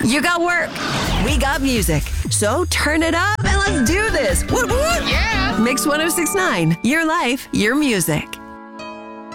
You got work. We got music. So turn it up and let's do this. Woot woot. Yeah. Mix 106.9. Your life, your music.